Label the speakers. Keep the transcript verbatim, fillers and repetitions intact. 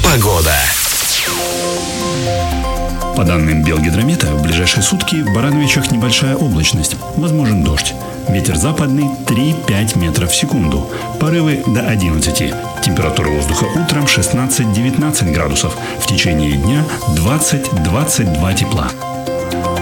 Speaker 1: Погода.
Speaker 2: По данным Белгидромета, в ближайшие сутки в Барановичах небольшая облачность, возможен дождь. Ветер западный три-пять метров в секунду, порывы до одиннадцати. Температура воздуха утром шестнадцать-девятнадцать градусов, в течение дня двадцать-двадцать два тепла.